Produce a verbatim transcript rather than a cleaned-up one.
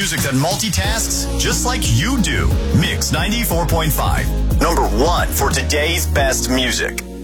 music that multitasks just like you do. Mix ninety-four point five. Number one for today's best music.